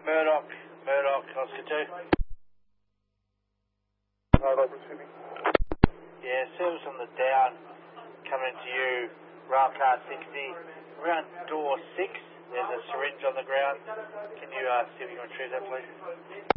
Murdoch, Oscar 2. Yeah, service on the down, coming to you, rail car 60, around door 6, there's a syringe on the ground. Can you see if you can retrieve that, please?